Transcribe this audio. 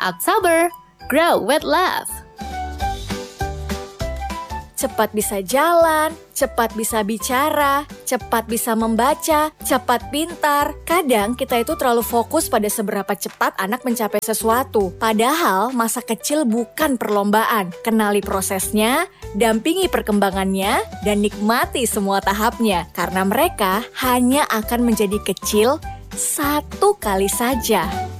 October, grow with love. Cepat bisa jalan, cepat bisa bicara, cepat bisa membaca, cepat pintar. Kadang kita itu terlalu fokus pada seberapa cepat anak mencapai sesuatu. Padahal masa kecil bukan perlombaan. Kenali prosesnya, dampingi perkembangannya, dan nikmati semua tahapnya. Karena mereka hanya akan menjadi kecil satu kali saja.